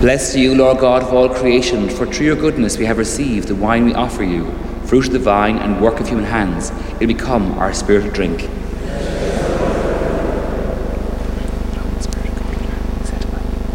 Blessed are you, Lord God of all creation, for through your goodness we have received the wine we offer you, fruit of the vine and work of human hands. It will become our spiritual drink.